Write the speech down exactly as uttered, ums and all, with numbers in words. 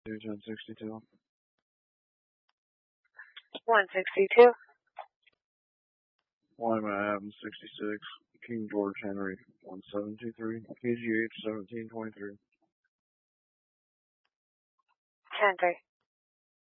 ten sixty-two. one sixty-two. Wyman Adams sixty-six. King George Henry one seven two three. K G H seventeen twenty-three. ten three.